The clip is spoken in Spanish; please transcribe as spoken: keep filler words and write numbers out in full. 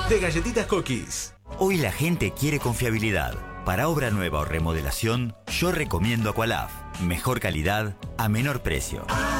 de Galletitas Cookies. Hoy la gente quiere confiabilidad. Para obra nueva o remodelación, yo recomiendo Aqualaf. Mejor calidad a menor precio.